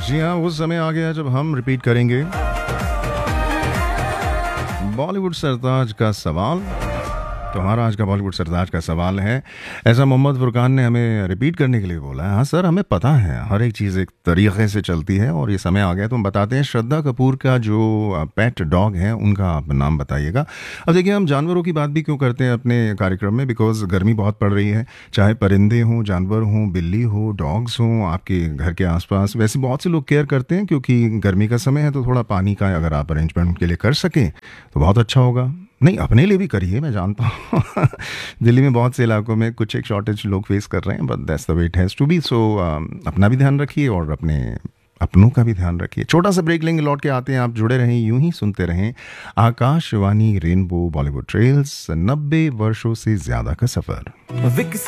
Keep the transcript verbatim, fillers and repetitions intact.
जी हाँ, वो समय आ गया जब हम रिपीट करेंगे बॉलीवुड सरताज का सवाल। तो हमारा आज का बॉलीवुड सरताज का सवाल है, ऐसा मोहम्मद फुरकान ने हमें रिपीट करने के लिए बोला है। हाँ सर, हमें पता है हर एक चीज़ एक तरीके से चलती है और ये समय आ गया तो हम बताते हैं। श्रद्धा कपूर का जो पेट डॉग है उनका आप नाम बताइएगा। अब देखिए, हम जानवरों की बात भी क्यों करते हैं अपने कार्यक्रम में, बिकॉज गर्मी बहुत पड़ रही है। चाहे परिंदे हों, जानवर हों, बिल्ली हो, डॉग्स हों आपके घर के आसपास, वैसे बहुत से लोग केयर करते हैं क्योंकि गर्मी का समय है। तो थोड़ा पानी का अगर आप अरेंजमेंट उनके लिए कर सकें तो बहुत अच्छा होगा। नहीं, अपने लिए भी करिए, मैं जानता हूँ दिल्ली में बहुत से इलाकों में कुछ एक शॉर्टेज लोग फेस कर रहे हैं, but that's the way it has to be. सो अपना भी ध्यान रखिए और अपने अपनों का भी ध्यान रखिए। छोटा सा ब्रेक लेंगे, लौट के आते हैं। आप जुड़े रहें, यूं ही सुनते रहें आकाशवाणी रेनबो बॉलीवुड ट्रेल्स, नब्बे वर्षों से ज़्यादा का सफ़र।